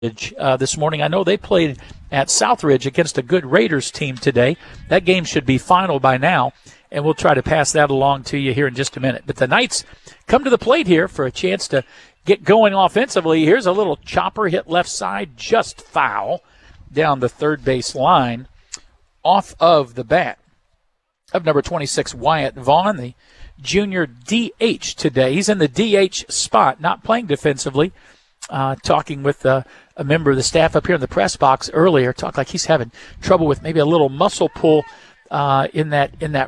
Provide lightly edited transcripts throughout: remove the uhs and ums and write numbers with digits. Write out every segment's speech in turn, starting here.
This morning. I know they played at Southridge against a good Raiders team today. That game should be final by now, and we'll try to pass that along to you here in just a minute. But the Knights come to the plate here for a chance to get going offensively. Here's a little chopper hit left side, just foul down the third base line off of the bat of number 26, Wyatt Vaughn, the junior DH today. He's in the DH spot, not playing defensively. Talking with a member of the staff up here in the press box earlier, talked like he's having trouble with maybe a little muscle pull in that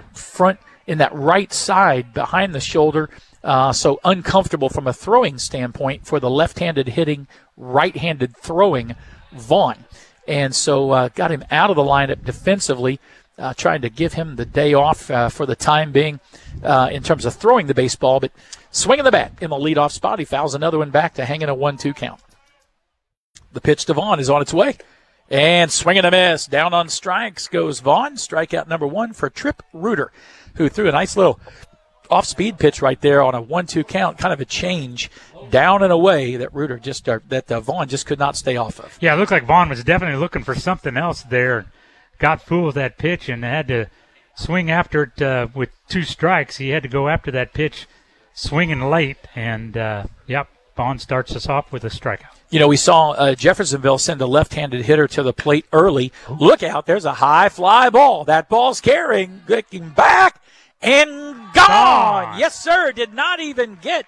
right side behind the shoulder. So uncomfortable from a throwing standpoint for the left-handed hitting, right-handed throwing Vaughn. And so got him out of the lineup defensively, trying to give him the day off for the time being in terms of throwing the baseball. But swinging the bat in the leadoff spot, he fouls another one back to hang in a 1-2 count. The pitch to Vaughn is on its way. And swinging a miss. Down on strikes goes Vaughn. Strikeout number 1 for Trip Reuter, who threw a nice little off-speed pitch right there on a 1-2 count, kind of a change down and away that Vaughn just could not stay off of. Yeah, it looked like Vaughn was definitely looking for something else there. Got fooled with that pitch and had to swing after it with 2 strikes. He had to go after that pitch swinging late, and, Vaughn starts us off with a strikeout. You know, we saw Jeffersonville send a left-handed hitter to the plate early. Look out, there's a high fly ball. That ball's carrying, looking back, and gone. Yes, sir, did not even get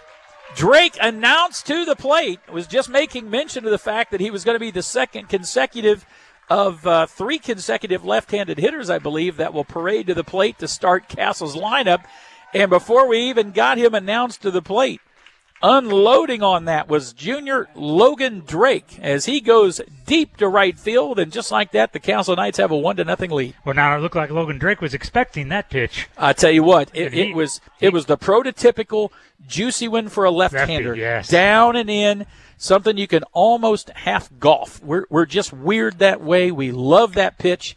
Drake announced to the plate. Was just making mention of the fact that he was going to be the second consecutive of 3 consecutive left-handed hitters, I believe, that will parade to the plate to start Castle's lineup. And before we even got him announced to the plate, unloading on that was junior Logan Drake as he goes deep to right field. And just like that, the Castle Knights have a 1-0 lead. Well, now it looked like Logan Drake was expecting that pitch. I tell you what, it was the prototypical juicy one for a left-hander. Yes. Down and in. Something you can almost half golf. We're just weird that way. We love that pitch.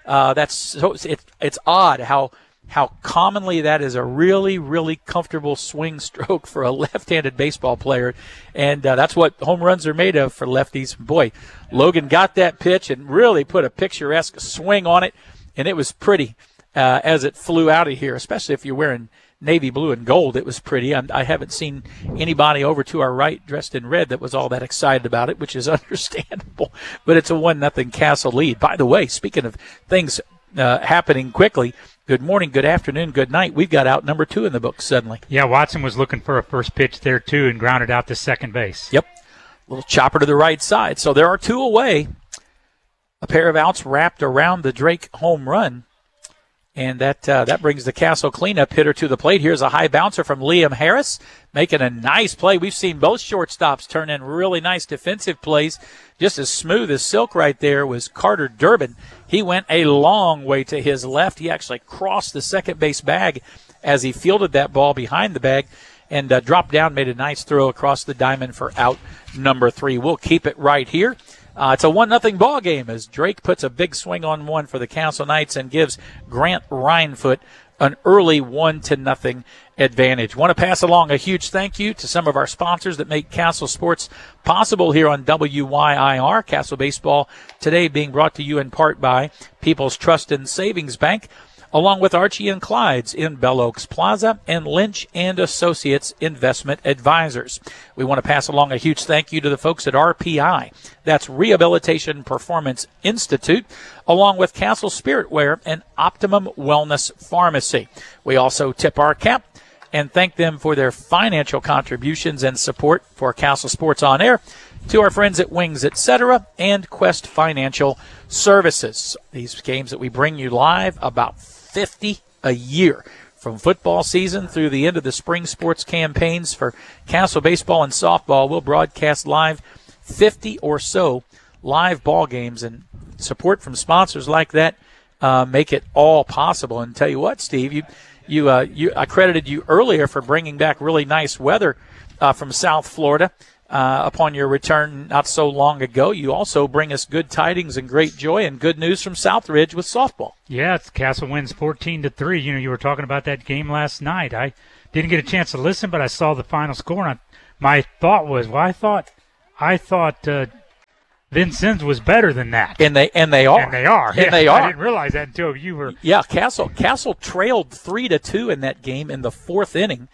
It's odd how commonly that is a really, really comfortable swing stroke for a left-handed baseball player. And that's what home runs are made of for lefties. Boy, Logan got that pitch and really put a picturesque swing on it, and it was pretty as it flew out of here, especially if you're wearing navy blue and gold. It was pretty. I haven't seen anybody over to our right dressed in red that was all that excited about it, which is understandable. But it's a 1-0 Castle lead. By the way, speaking of things happening quickly, good morning, good afternoon, good night. We've got out number 2 in the book suddenly. Yeah, Watson was looking for a first pitch there, too, and grounded out to second base. Yep. Little chopper to the right side. So there are 2 away. A pair of outs wrapped around the Drake home run. And that brings the Castle cleanup hitter to the plate. Here's a high bouncer from Liam Harris, making a nice play. We've seen both shortstops turn in really nice defensive plays. Just as smooth as silk right there was Carter Durbin. He went a long way to his left. He actually crossed the second base bag as he fielded that ball behind the bag and dropped down, made a nice throw across the diamond for out number 3. We'll keep it right here. It's a 1-0 ball game as Drake puts a big swing on one for the Castle Knights and gives Grant Rhinefoot an early 1-0 advantage. Want to pass along a huge thank you to some of our sponsors that make Castle Sports possible here on WYIR. Castle Baseball today being brought to you in part by People's Trust and Savings Bank, along with Archie and Clyde's in Bell Oaks Plaza and Lynch and Associates Investment Advisors. We want to pass along a huge thank you to the folks at RPI. That's Rehabilitation Performance Institute, along with Castle Spiritware and Optimum Wellness Pharmacy. We also tip our cap and thank them for their financial contributions and support for Castle Sports on Air, to our friends at Wings Etc. and Quest Financial Services. These games that we bring you live, about 50 a year, from football season through the end of the spring sports campaigns for Castle baseball and softball. We'll broadcast live 50 or so live ball games, and support from sponsors like that make it all possible. And tell you what, Steve, I credited you earlier for bringing back really nice weather from South Florida. Upon your return not so long ago, you also bring us good tidings and great joy and good news from Southridge with softball. Yeah, Castle wins 14-3. You were talking about that game last night. I didn't get a chance to listen, but I saw the final score, and my thought was, I thought Vincennes was better than that. And they are. And they are. And Yeah, they are. I didn't realize that until you were. Yeah, Castle trailed 3-2 in that game in the fourth inning.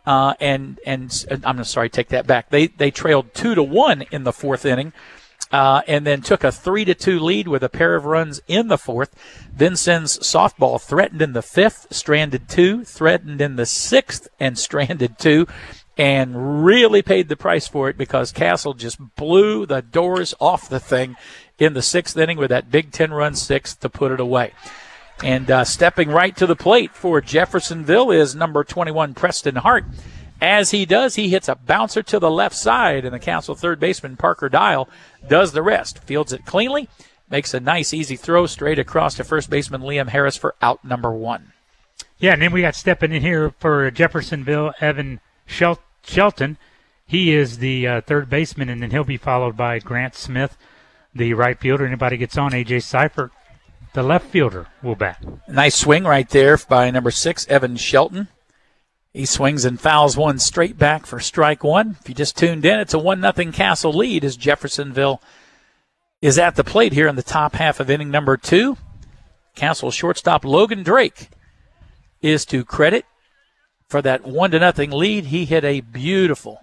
And I'm sorry, take that back. They trailed 2-1 in the fourth inning. And then took a 3-2 lead with a pair of runs in the fourth. Vincennes softball threatened in the fifth, stranded 2, threatened in the sixth, and stranded 2, and really paid the price for it because Castle just blew the doors off the thing in the sixth inning with that big 10-run sixth to put it away. And stepping right to the plate for Jeffersonville is number 21, Preston Hart. As he does, he hits a bouncer to the left side, and the Castle third baseman, Parker Dial, does the rest. Fields it cleanly, makes a nice, easy throw straight across to first baseman Liam Harris for out number 1. Yeah, and then we got stepping in here for Jeffersonville, Evan Shelton. He is the third baseman, and then he'll be followed by Grant Smith, the right fielder. Anybody gets on, A.J. Seifert, the left fielder, will bat. Nice swing right there by number 6, Evan Shelton. He swings and fouls one straight back for strike 1. If you just tuned in, it's a 1-0 Castle lead as Jeffersonville is at the plate here in the top half of inning number 2. Castle shortstop Logan Drake is to credit for that 1-0 lead. He hit a beautiful,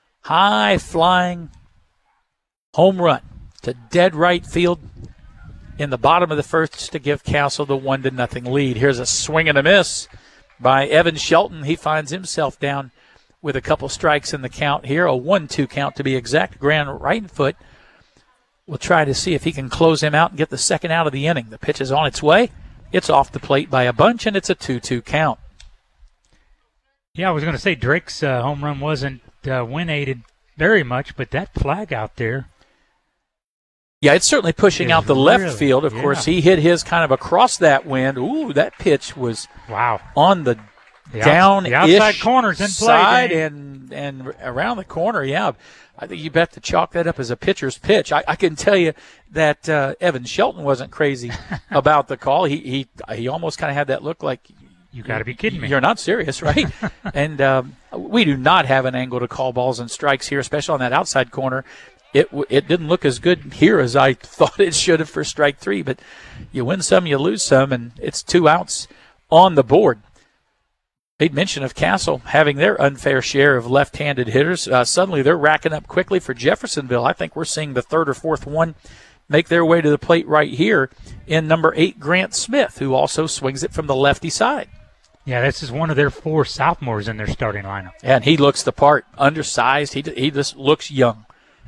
high-flying home run to dead right field in the bottom of the first to give Castle the 1-0 lead. Here's a swing and a miss by Evan Shelton. He finds himself down with a couple strikes in the count here, a 1-2 count to be exact. Grand right foot will try to see if he can close him out and get the second out of the inning. The pitch is on its way. It's off the plate by a bunch, and it's a 2-2 count. Yeah, I was going to say Drake's home run wasn't wind-aided very much, but that flag out there. Yeah, it's certainly pushing out the left field. Of course, he hit his kind of across that wind. Ooh, that pitch was on the down-ish the outside corners in play, side and around the corner. Yeah, I think you bet to chalk that up as a pitcher's pitch. I can tell you that Evan Shelton wasn't crazy about the call. He almost kind of had that look like, you got to be kidding me. You're not serious, right? And we do not have an angle to call balls and strikes here, especially on that outside corner. It didn't look as good here as I thought it should have for strike 3, but you win some, you lose some, and it's 2 outs on the board. Made mention of Castle having their unfair share of left-handed hitters. Suddenly they're racking up quickly for Jeffersonville. I think we're seeing the third or fourth one make their way to the plate right here in number 8, Grant Smith, who also swings it from the lefty side. Yeah, this is one of their 4 sophomores in their starting lineup. And he looks the part, undersized. He just looks young.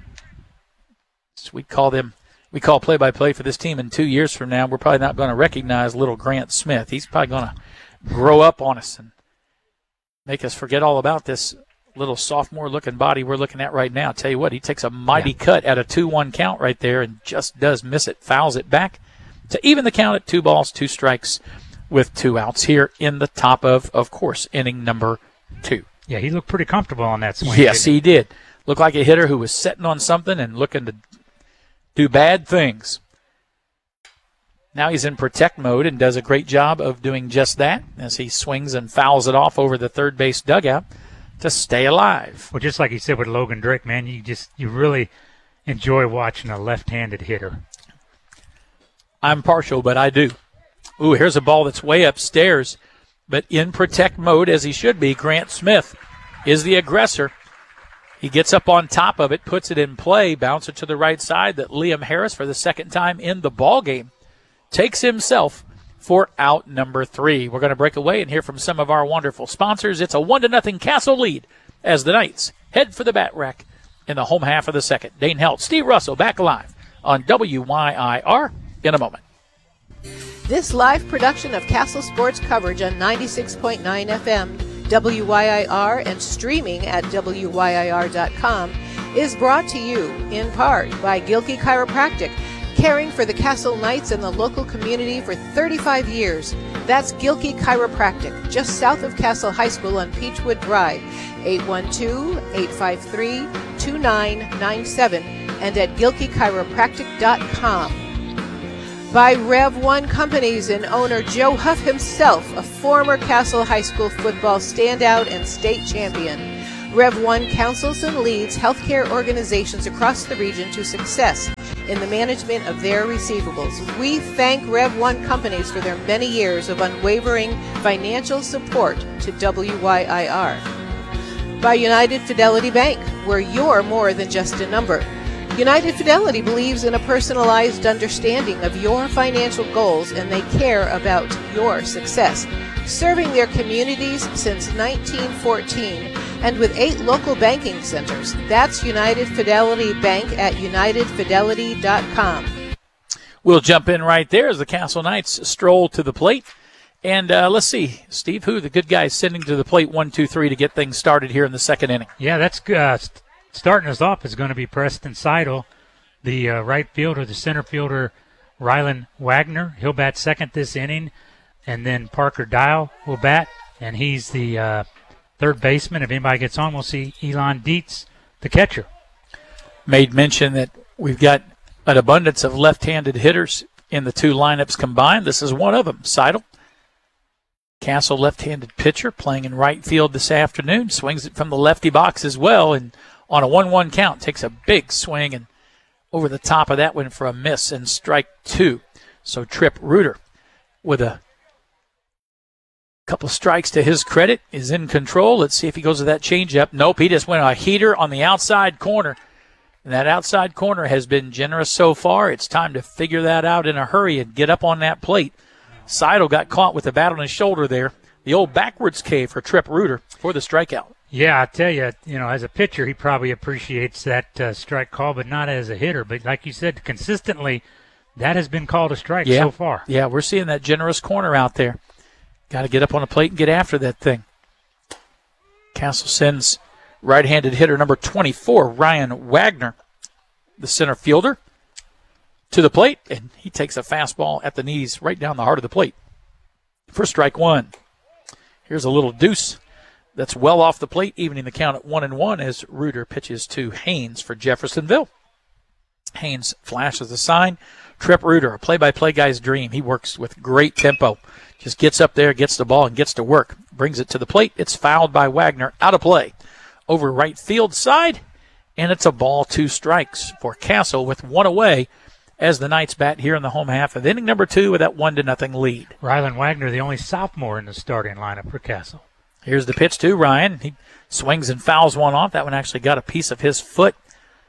We call play-by-play for this team in 2 years from now. We're probably not going to recognize little Grant Smith. He's probably going to grow up on us and make us forget all about this little sophomore-looking body we're looking at right now. I'll tell you what, he takes a mighty cut at a 2-1 count right there and just does miss it, fouls it back to even the count at 2 balls, 2 strikes with 2 outs here in the top of course, inning number 2. Yeah, he looked pretty comfortable on that swing. Yes, he did. Looked like a hitter who was sitting on something and looking to do bad things. Now he's in protect mode and does a great job of doing just that as he swings and fouls it off over the third base dugout to stay alive. Well, just like he said with Logan Drake, man, you really enjoy watching a left-handed hitter. I'm partial, but I do. Ooh, here's a ball that's way upstairs, but in protect mode as he should be. Grant Smith is the aggressor. He gets up on top of it, puts it in play, bouncer to the right side that Liam Harris, for the second time in the ball game, takes himself for out number 3. We're going to break away and hear from some of our wonderful sponsors. It's a 1-0 Castle lead as the Knights head for the bat rack in the home half of the second. Dane Helt, Steve Russell back live on WYIR in a moment. This live production of Castle Sports coverage on 96.9 FM, WYIR, and streaming at WYIR.com is brought to you in part by Gilkey Chiropractic, caring for the Castle Knights and the local community for 35 years. That's Gilkey Chiropractic, just south of Castle High School on Peachwood Drive, 812-853-2997, and at GilkeyChiropractic.com. By Rev 1 Companies and owner Joe Huff himself, a former Castle High School football standout and state champion. Rev 1 counsels and leads healthcare organizations across the region to success in the management of their receivables. We thank Rev 1 companies for their many years of unwavering financial support to WYIR. By United Fidelity Bank, where you're more than just a number. United Fidelity believes in a personalized understanding of your financial goals, and they care about your success. Serving their communities since 1914 and with 8 local banking centers. That's United Fidelity Bank at unitedfidelity.com. We'll jump in right there as the Castle Knights stroll to the plate. And let's see, Steve, who the good guys sending to the plate 1, 2, 3 to get things started here in the second inning. Yeah, that's starting us off is going to be Preston Seidel, the right fielder, the center fielder, Rylan Wagner. He'll bat second this inning. And then Parker Dial will bat, and he's the third baseman. If anybody gets on, we'll see Elon Dietz, the catcher. Made mention that we've got an abundance of left-handed hitters in the 2 lineups combined. This is one of them, Seidel. Castle left-handed pitcher playing in right field this afternoon. Swings it from the lefty box as well, and on a 1-1 count takes a big swing, and over the top of that one for a miss and strike 2. So Trip Reuter, with a couple strikes to his credit, is in control. Let's see if he goes to that changeup. Nope, he just went a heater on the outside corner. And that outside corner has been generous so far. It's time to figure that out in a hurry and get up on that plate. Seidel got caught with the bat on his shoulder there. The old backwards K for Trip Reuter for the strikeout. Yeah, I tell you, as a pitcher, he probably appreciates that strike call, but not as a hitter. But like you said, consistently, that has been called a strike so far. Yeah, we're seeing that generous corner out there. Got to get up on the plate and get after that thing. Castle sends right-handed hitter number 24, Ryan Wagner, the center fielder, to the plate, and he takes a fastball at the knees right down the heart of the plate for strike 1. Here's a little deuce that's well off the plate, evening the count at 1-1 as Reuter pitches to Haynes for Jeffersonville. Haynes flashes the sign. Trip Reuter, a play-by-play guy's dream. He works with great tempo. Just gets up there, gets the ball, and gets to work. Brings it to the plate. It's fouled by Wagner. Out of play. Over right field side. And it's a ball, 2 strikes for Castle with 1 away as the Knights bat here in the home half of inning number 2 with that 1-0 lead. Rylan Wagner, the only sophomore in the starting lineup for Castle. Here's the pitch to Ryan. He swings and fouls one off. That one actually got a piece of his foot.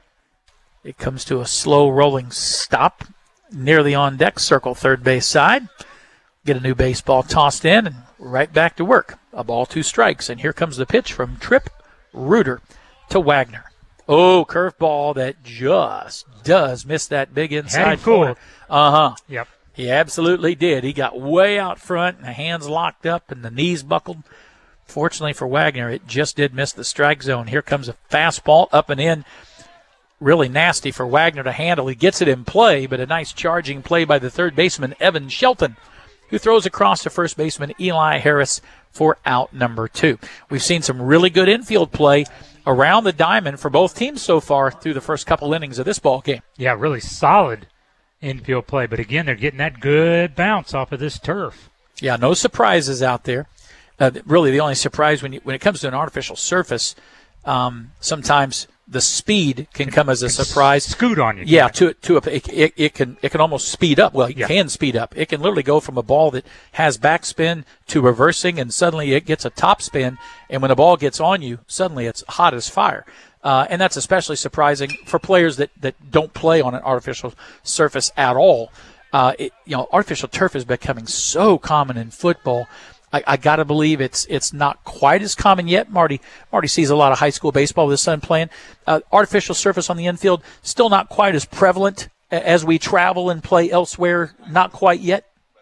It comes to a slow rolling stop near the on-deck circle, third base side. Get a new baseball tossed in and right back to work. A ball, 2 strikes. And here comes the pitch from Trip Reuter to Wagner. Oh, curveball that just does miss that big inside corner. Yep. He absolutely did. He got way out front and the hands locked up and the knees buckled. Fortunately for Wagner, it just did miss the strike zone. Here comes a fastball up and in. Really nasty for Wagner to handle. He gets it in play, but a nice charging play by the third baseman, Evan Shelton, who throws across to first baseman Eli Harris for out number 2. We've seen some really good infield play around the diamond for both teams so far through the first couple innings of this ball game. Yeah, really solid infield play. But again, they're getting that good bounce off of this turf. Yeah, no surprises out there. Really, the only surprise when it comes to an artificial surface, sometimes the speed can come as a surprise. Scoot on you. Yeah, it can almost speed up. Well, it can speed up. It can literally go from a ball that has backspin to reversing, and suddenly it gets a top spin. And when a ball gets on you, suddenly it's hot as fire. And that's especially surprising for players that don't play on an artificial surface at all. Artificial turf is becoming so common in football. I got to believe it's not quite as common yet. Marty sees a lot of high school baseball with his son playing. Artificial surface on the infield, still not quite as prevalent as we travel and play elsewhere. Not quite yet.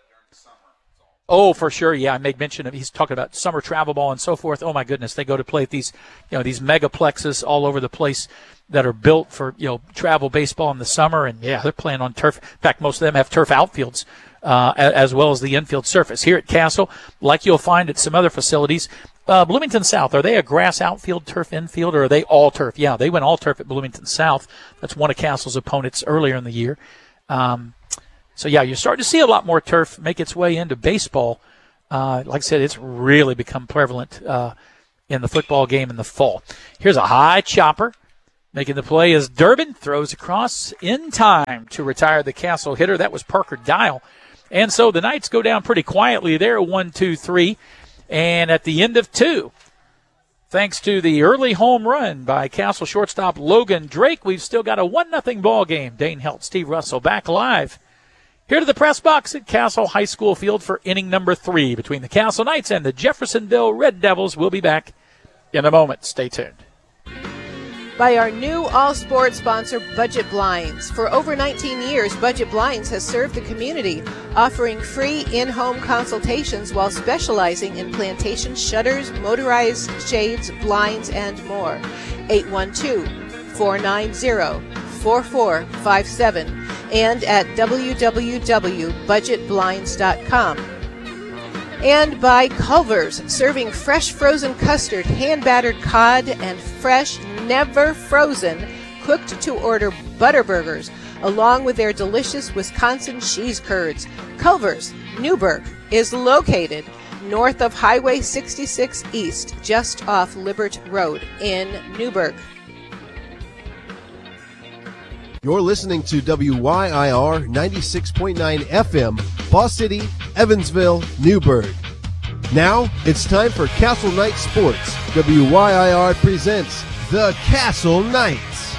Oh, for sure. Yeah, I made mention of he's talking about summer travel ball and so forth. Oh my goodness, they go to play at these megaplexes all over the place that are built for travel baseball in the summer, and they're playing on turf. In fact, most of them have turf outfields. As well as the infield surface. Here at Castle, like you'll find at some other facilities, Bloomington South, are they a grass outfield, turf infield, or are they all turf? Yeah, they went all turf at Bloomington South. That's one of Castle's opponents earlier in the year. You're starting to see a lot more turf make its way into baseball. Like I said, it's really become prevalent in the football game in the fall. Here's a high chopper Making the play is Durbin, throws across in time to retire the Castle hitter. That was Parker Dial. And so the Knights go down pretty quietly there, 1-2-3. And at the end of 2, thanks to the early home run by Castle shortstop Logan Drake, we've still got a 1-0 ball game. Dane Helt, Steve Russell back live here to the press box at Castle High School Field for inning number 3 between the Castle Knights and the Jeffersonville Red Devils. We'll be back in a moment. Stay tuned. By our new all-sport sponsor, Budget Blinds. For over 19 years, Budget Blinds has served the community, offering free in-home consultations while specializing in plantation shutters, motorized shades, blinds, and more. 812-490-4457 and at www.budgetblinds.com. And by Culver's, serving fresh frozen custard, hand-battered cod, and fresh, never frozen, cooked-to-order butter burgers, along with their delicious Wisconsin cheese curds. Culver's, Newburgh, is located north of Highway 66 East, just off Libert Road in Newburgh. You're listening to WYIR 96.9 FM, Boss City, Evansville, Newburgh. Now it's time for Castle Knights Sports. WYIR presents the Castle Knights.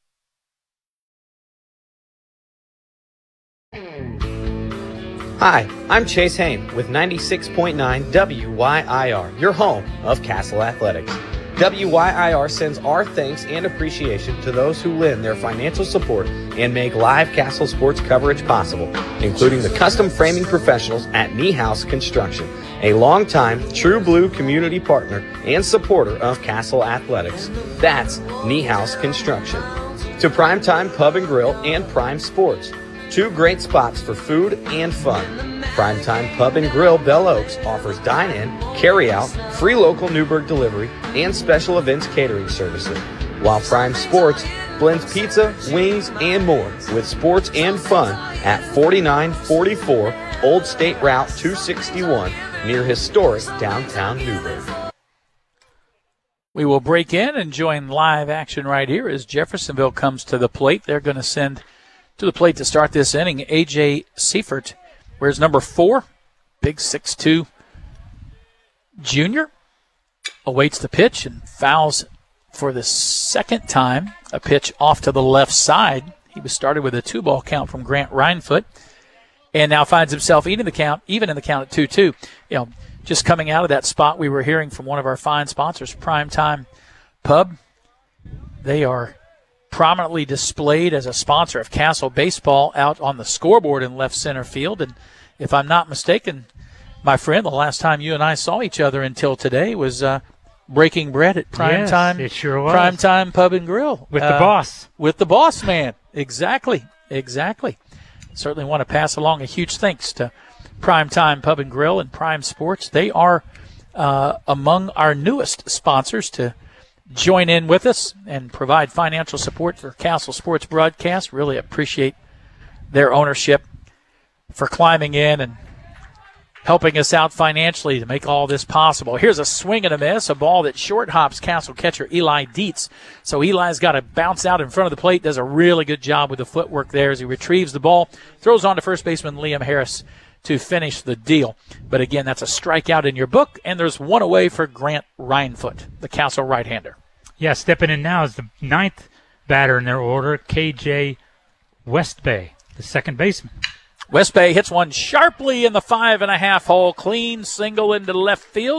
Hi, I'm Chase Hain with 96.9 WYIR, your home of Castle Athletics. WYIR sends our thanks and appreciation to those who lend their financial support and make live Castle sports coverage possible, including the custom framing professionals at Niehaus Construction, a longtime True Blue community partner and supporter of Castle Athletics. That's Niehaus Construction. To Primetime Pub and Grill and Prime Sports, 2 great spots for food and fun. Primetime Pub and Grill Bell Oaks offers dine-in, carry-out, free local Newburgh delivery, and special events catering services, while Prime Sports blends pizza, wings, and more with sports and fun at 4944 Old State Route 261 near historic downtown Newburgh. We will break in and join live action right here as Jeffersonville comes to the plate. They're going to send to the plate to start this inning A.J. Seifert. Where's number 4? Big 6'2" junior. Awaits the pitch and fouls for the second time. A pitch off to the left side. He was started with a 2-ball count from Grant Rhinefoot and now finds himself even in the count at 2-2. You know, just coming out of that spot we were hearing from one of our fine sponsors, Primetime Pub. They are prominently displayed as a sponsor of Castle baseball out on the scoreboard in left center field. And if I'm not mistaken, my friend, the last time you and I saw each other until today was breaking bread at Primetime. Yes, it sure was. Primetime Pub and Grill. With the boss. With the boss man. Exactly. Certainly want to pass along a huge thanks to Primetime Pub and Grill and Prime Sports. They are among our newest sponsors to join in with us and provide financial support for Castle Sports Broadcast. Really appreciate their ownership for climbing in and helping us out financially to make all this possible. Here's a swing and a miss, a ball that short hops Castle catcher Eli Dietz. So Eli's got to bounce out in front of the plate, does a really good job with the footwork there as he retrieves the ball, throws on to first baseman Liam Harris to finish the deal. But again, that's a strikeout in your book, and there's one away for Grant Rhinefoot, the Castle right-hander. Yeah, stepping in now is the 9th batter in their order, KJ Westbay, the second baseman. Westbay hits one sharply in the 5.5 hole, clean single into left field.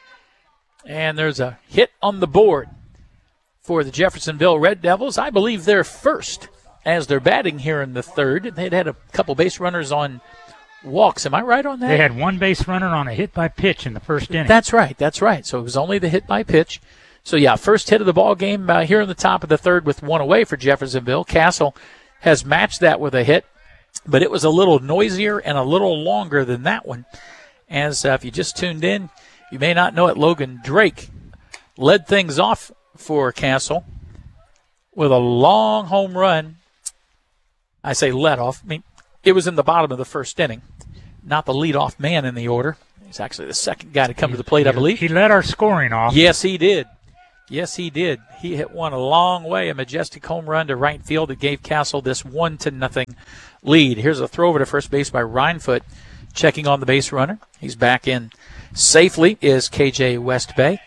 And there's a hit on the board for the Jeffersonville Red Devils. I believe they're first as they're batting here in the third. They'd had a couple base runners on walks. Am I right on that? They had one base runner on a hit by pitch in the first inning. That's right. So it was only the hit by pitch. So, yeah, first hit of the ball game here in the top of the third with one away for Jeffersonville. Castle has matched that with a hit, but it was a little noisier and a little longer than that one. As if you just tuned in, you may not know it, Logan Drake led things off for Castle with a long home run. I say led off. I mean, it was in the bottom of the first inning, not the leadoff man in the order. He's actually the second guy to come to the plate, I believe. He led our scoring off. Yes, he did. Yes, he did. He hit one a long way, a majestic home run to right field that gave Castle this 1-0 lead. Here's a throw over to first base by Rhinefoot, checking on the base runner. He's back in safely is KJ West Bay.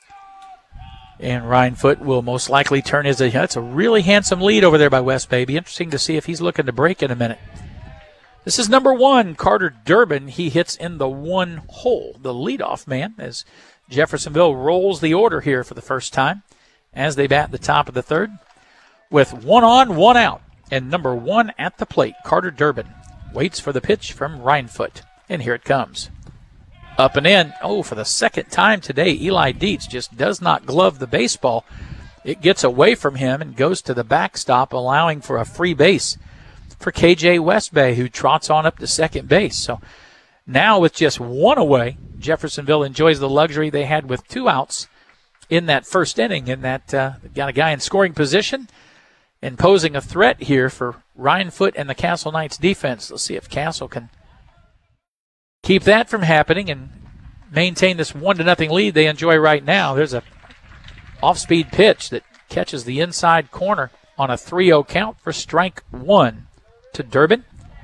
And Rhinefoot will most likely turn his. That's a really handsome lead over there by West Bay. Be interesting to see if he's looking to break in a minute. This is number 1, Carter Durbin. He hits in the 1 hole, the leadoff man, as Jeffersonville rolls the order here for the first time as they bat the top of the third with 1 on, 1 out. And number 1 at the plate, Carter Durbin, waits for the pitch from Rhinefoot. And here it comes. Up and in. Oh, for the second time today, Eli Dietz just does not glove the baseball. It gets away from him and goes to the backstop, allowing for a free base for KJ West Bay, who trots on up to second base. So now with just 1 away, Jeffersonville enjoys the luxury they had with 2 outs in that first inning, and that got a guy in scoring position and posing a threat here for Rhinefoot and the Castle Knights defense. Let's see if Castle can keep that from happening and maintain this 1-0 lead they enjoy right now. There's a off-speed pitch that catches the inside corner on a 3-0 count for strike 1 to Durbin.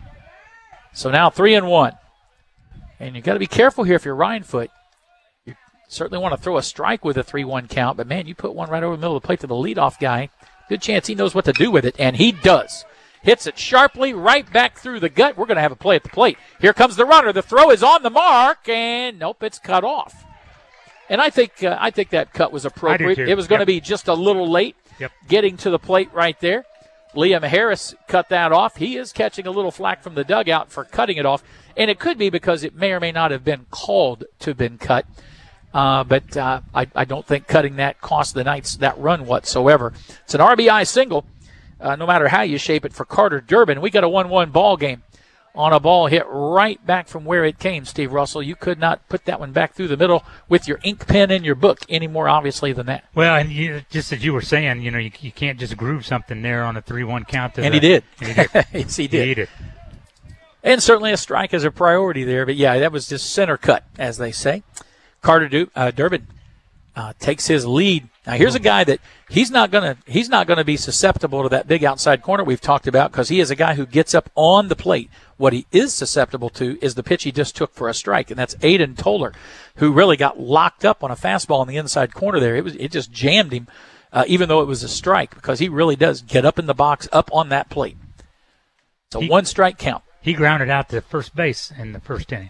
So now 3-1. And you've got to be careful here if you're Rhinefoot. You certainly want to throw a strike with a 3-1 count, but, man, you put one right over the middle of the plate to the leadoff guy. Good chance he knows what to do with it, and he does. Hits it sharply right back through the gut. We're going to have a play at the plate. Here comes the runner. The throw is on the mark, and nope, it's cut off. And I think that cut was appropriate. It was going to be just a little late getting to the plate right there. Liam Harris cut that off. He is catching a little flack from the dugout for cutting it off, and it could be because it may or may not have been called to have been cut. But I don't think cutting that cost the Knights that run whatsoever. It's an RBI single, no matter how you shape it, for Carter Durbin. We got a 1-1 ball game on a ball hit right back from where it came, Steve Russell. You could not put that one back through the middle with your ink pen in your book any more obviously than that. Well, and just as you were saying, you can't just groove something there on a 3-1 count. And he did. Yes, he did. And certainly a strike is a priority there. But, yeah, that was just center cut, as they say. Carter Durbin takes his lead. Now here's a guy that he's not gonna be susceptible to that big outside corner we've talked about, because he is a guy who gets up on the plate. What he is susceptible to is the pitch he just took for a strike, and that's Aiden Toller, who really got locked up on a fastball in the inside corner there. It just jammed him, even though it was a strike, because he really does get up in the box, up on that plate. It's a 1-strike count. He grounded out to first base in the first inning.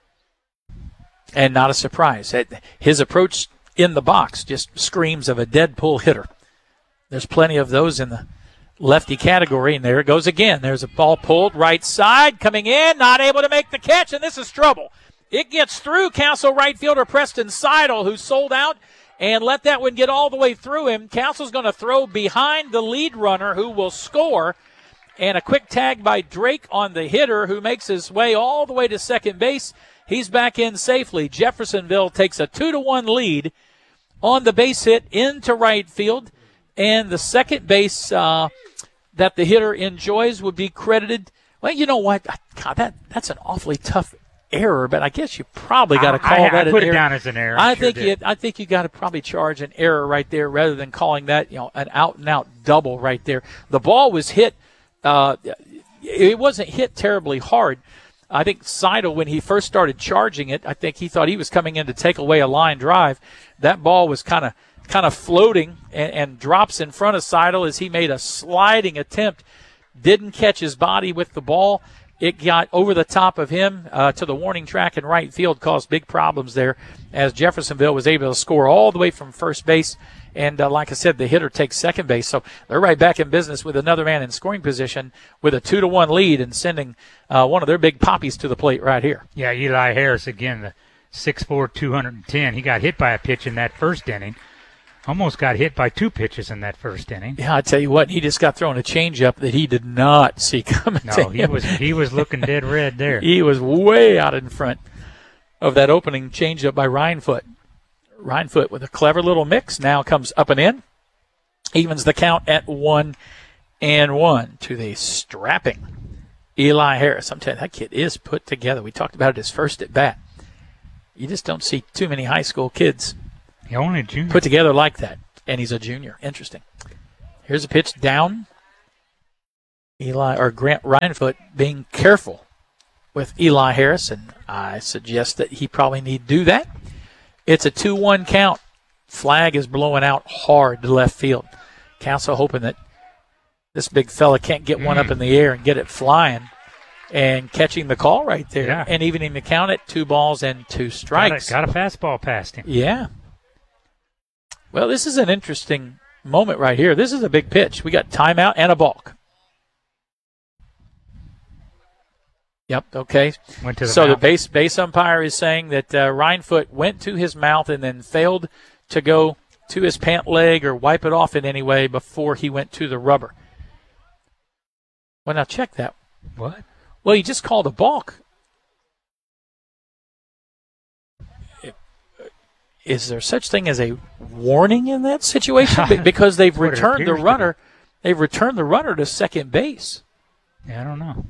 And not a surprise. His approach in the box just screams of a dead pull hitter. There's plenty of those in the lefty category, and there it goes again. There's a ball pulled right side, coming in, not able to make the catch, and this is trouble. It gets through Castle right fielder Preston Seidel, who sold out and let that one get all the way through him. Castle's going to throw behind the lead runner, who will score, and a quick tag by Drake on the hitter, who makes his way all the way to second base. He's back in safely. Jeffersonville takes a 2-1 lead on the base hit into right field, and the second base that the hitter enjoys would be credited. Well, you know what? God, that's an awfully tough error, but I guess you probably got to call that an error. I put it down as an error. I think you got to probably charge an error right there rather than calling that an out-and-out double right there. The ball was hit. It wasn't hit terribly hard. I think Seidel, when he first started charging it, I think he thought he was coming in to take away a line drive. That ball was kind of floating and drops in front of Seidel as he made a sliding attempt. Didn't catch his body with the ball. It got over the top of him to the warning track in right field, caused big problems there as Jeffersonville was able to score all the way from first base. And like I said, the hitter takes second base. So they're right back in business with another man in scoring position with a 2-1 lead and sending one of their big poppies to the plate right here. Yeah, Eli Harris, again, the 6'4", 210. He got hit by a pitch in that first inning. Almost got hit by 2 pitches in that first inning. Yeah, I tell you what, he just got thrown a changeup that he did not see coming. No, he was looking dead red there. He was way out in front of that opening changeup by Rhinefoot. Rhinefoot with a clever little mix now comes up and in. Evens the count at 1-1 to the strapping Eli Harris. I'm telling you, that kid is put together. We talked about it his first at bat. You just don't see too many high school kids only junior. put together like that. and he's a junior. Interesting. Here's a pitch down. Grant Reinfoot being careful with Eli Harris, and I suggest that he probably need to do that. It's a 2-1 count. Flag is blowing out hard to left field. Castle hoping that this big fella can't get one up in the air and get it flying, and catching the call right there, and evening the count at 2 balls and 2 strikes. Got a fastball past him. Yeah. Well, this is an interesting moment right here. This is a big pitch. We got timeout and a balk. Yep, okay. The base umpire is saying that Reinfoot went to his mouth and then failed to go to his pant leg or wipe it off in any way before he went to the rubber. Well, now check that. What? Well, he just called a balk. Is there such thing as a warning in that situation? Because they've returned the runner. They've returned the runner to second base. Yeah, I don't know.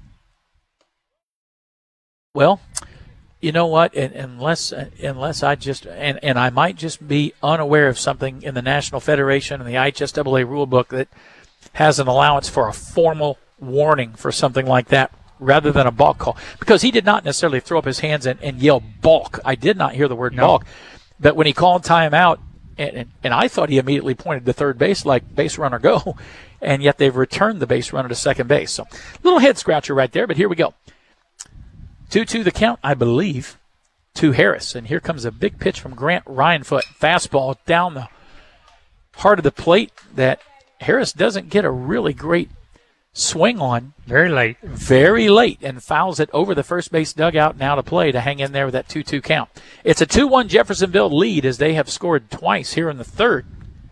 Well, you know what? Unless I just and I might just be unaware of something in the National Federation and the IHSAA rule book that has an allowance for a formal warning for something like that rather than a balk call. Because he did not necessarily throw up his hands and yell balk. I did not hear the word balk. But when he called timeout, and I thought he immediately pointed to third base like base runner go, and yet they've returned the base runner to second base. So little head scratcher right there, but here we go. 2-2 the count, I believe, to Harris. And here comes a big pitch from Grant Reinfoot. Fastball down the heart of the plate that Harris doesn't get a really great swing on. Very late, and fouls it over the first base dugout now to play to hang in there with that 2-2 count. It's a 2-1 Jeffersonville lead as they have scored twice here in the third.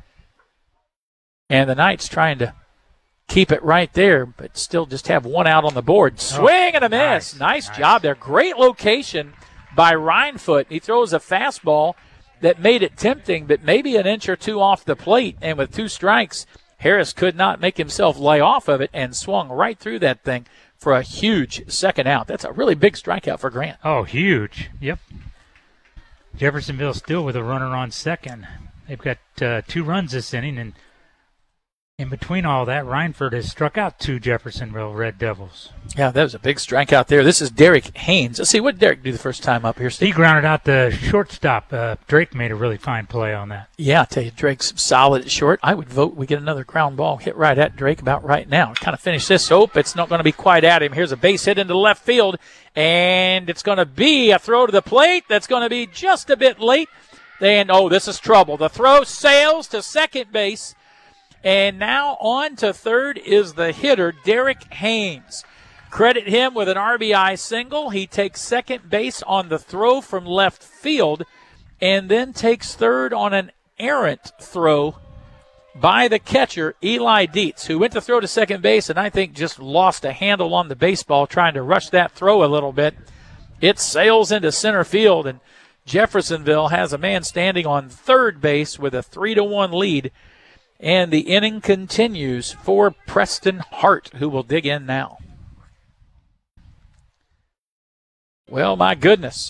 And the Knights trying to keep it right there, but still just have one out on the board. Swing and a miss. Nice job there. Great location by Reinfoot. He throws a fastball that made it tempting, but maybe an inch or two off the plate. And with 2 strikes, Harris could not make himself lay off of it and swung right through that thing for a huge second out. That's a really big strikeout for Grant. Oh, huge. Yep. Jeffersonville still with a runner on second. They've got 2 runs this inning, and in between all that, Reinford has struck out 2 Jeffersonville Red Devils. Yeah, that was a big strikeout there. This is Derek Haynes. Let's see, what did Derek do the first time up here, Steve? He grounded out the shortstop. Drake made a really fine play on that. Yeah, I tell you, Drake's solid at short. I would vote we get another ground ball hit right at Drake about right now. Kind of finish this. Oh, it's not going to be quite at him. Here's a base hit into left field, and it's going to be a throw to the plate that's going to be just a bit late. And, this is trouble. The throw sails to second base. And now on to third is the hitter, Derek Haynes. Credit him with an RBI single. He takes second base on the throw from left field and then takes third on an errant throw by the catcher, Eli Dietz, who went to throw to second base and I think just lost a handle on the baseball trying to rush that throw a little bit. It sails into center field, and Jeffersonville has a man standing on third base with a 3-1 lead. And the inning continues for Preston Hart, who will dig in now. Well, my goodness.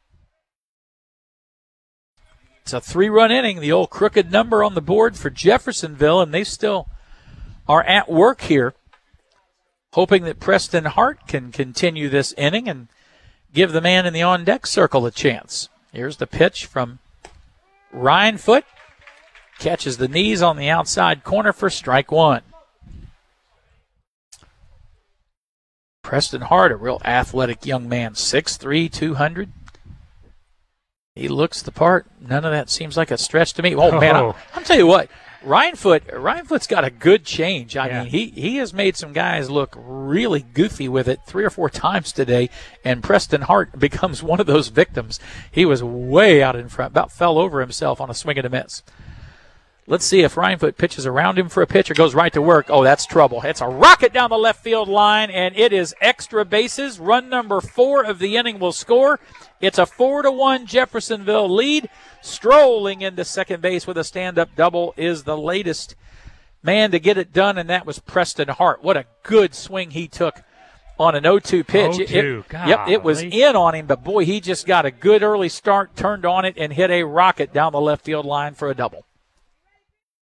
It's a 3-run inning, the old crooked number on the board for Jeffersonville, and they still are at work here, hoping that Preston Hart can continue this inning and give the man in the on-deck circle a chance. Here's the pitch from Reinfoot. Catches the knees on the outside corner for strike 1. Preston Hart, a real athletic young man, 6'3", 200. He looks the part. None of that seems like a stretch to me. Man, I'm tell you what, Reinfoot's got a good change. I mean, he has made some guys look really goofy with it 3 or 4 times today, and Preston Hart becomes one of those victims. He was way out in front, about fell over himself on a swing and a miss. Let's see if Reinfoot pitches around him for a pitch or goes right to work. Oh, that's trouble. It's a rocket down the left field line, and it is extra bases. Run number 4 of the inning will score. It's a 4-1 Jeffersonville lead. Strolling into second base with a stand-up double is the latest man to get it done, and that was Preston Hart. What a good swing he took on an 0-2 pitch. It was in on him, but boy, he just got a good early start, turned on it, and hit a rocket down the left field line for a double.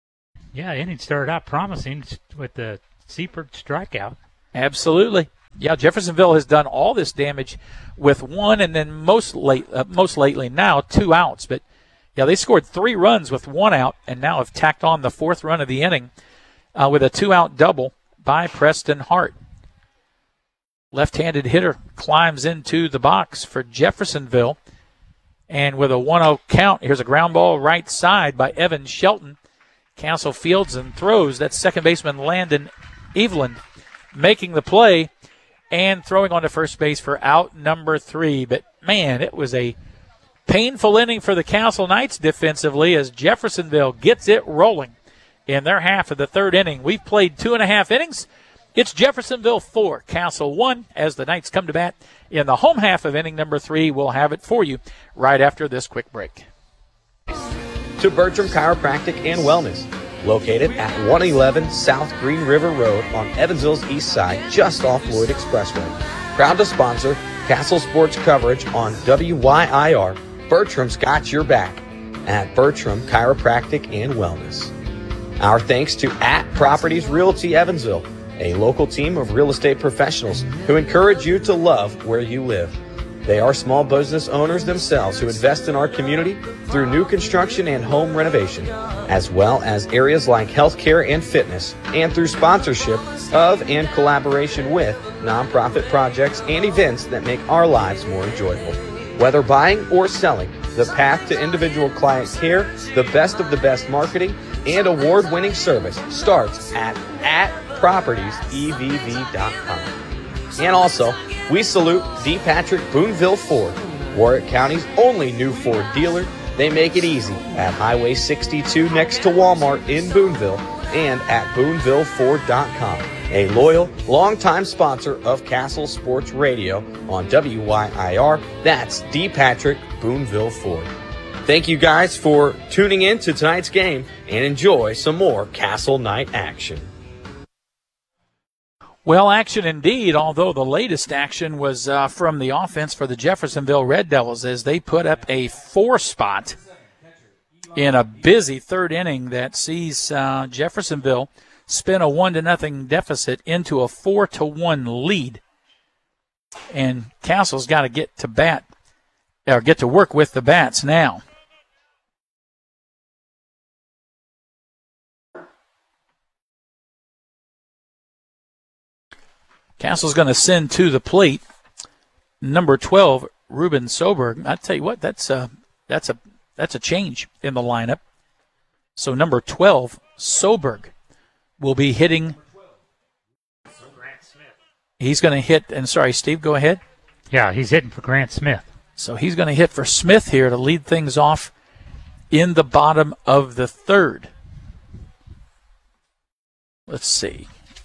Yeah, inning started out promising with the Seifert strikeout. Absolutely. Yeah, Jeffersonville has done all this damage with one, and then most lately now 2 outs. But yeah, they scored 3 runs with 1 out, and now have tacked on the 4th run of the inning with a 2-out double by Preston Hart. Left-handed hitter climbs into the box for Jeffersonville, and with a 1-0 count, here's a ground ball right side by Evan Shelton. Castle fields and throws. That's second baseman Landon Eveland making the play and throwing on to first base for out number 3. But, man, it was a painful inning for the Castle Knights defensively as Jeffersonville gets it rolling in their half of the 3rd inning. We've played 2.5 innings. It's Jeffersonville 4, Castle 1 as the Knights come to bat in the home half of inning number 3. We'll have it for you right after this quick break. To Bertram Chiropractic and Wellness, located at 111 South Green River Road on Evansville's east side, just off Lloyd Expressway. Proud to sponsor Castle Sports coverage on WYIR. Bertram's got your back at Bertram Chiropractic and Wellness. Our thanks to @Properties Realty Evansville, a local team of real estate professionals who encourage you to love where you live. They are small business owners themselves who invest in our community through new construction and home renovation, as well as areas like healthcare and fitness, and through sponsorship of and collaboration with nonprofit projects and events that make our lives more enjoyable. Whether buying or selling, the path to individual client care, the best of the best marketing, and award-winning service starts at propertiesevv.com. And also, we salute D. Patrick Boonville Ford, Warwick County's only new Ford dealer. They make it easy at Highway 62 next to Walmart in Boonville and at boonvilleford.com, a loyal, longtime sponsor of Castle Sports Radio on WYIR. That's D. Patrick Boonville Ford. Thank you guys for tuning in to tonight's game and enjoy some more Castle Knight action. Well, action indeed, although the latest action was from the offense for the Jeffersonville Red Devils as they put up a 4 spot in a busy 3rd inning that sees Jeffersonville spin a 1-0 deficit into a 4-1 lead. And Castle's got to get to bat, or get to work with the bats now. Castle's going to send to the plate number 12, Ruben Soberg. I tell you what, that's a change in the lineup. So number 12, Soberg, will be hitting. He's going to hit, and sorry, Steve, go ahead. Yeah, he's hitting for Grant Smith. So he's going to hit for Smith here to lead things off in the bottom of the 3rd. Let's see.